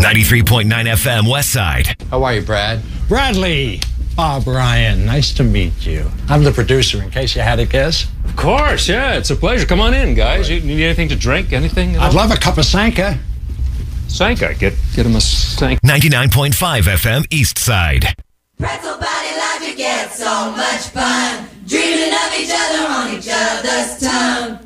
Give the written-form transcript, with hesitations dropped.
93.9 FM West Side. How are you, Brad? Bradley. Bob Ryan, nice to meet you. I'm the producer, in case you had a guess. Of course, yeah, it's a pleasure. Come on in, guys. You need anything to drink? Anything? I'd love a cup of Sanka. Sanka. Get him a Sanka. 99.5 FM East Side. Pretzel body logic gets so much fun. Dreaming of each other on each other's tongue.